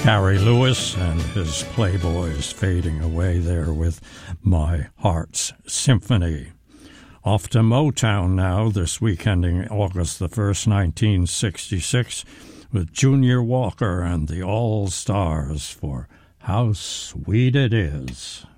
Gary Lewis and his Playboys fading away there with My Heart's Symphony. Off to Motown now, this week ending August the 1st, 1966, with Junior Walker and the All-Stars for How Sweet It Is.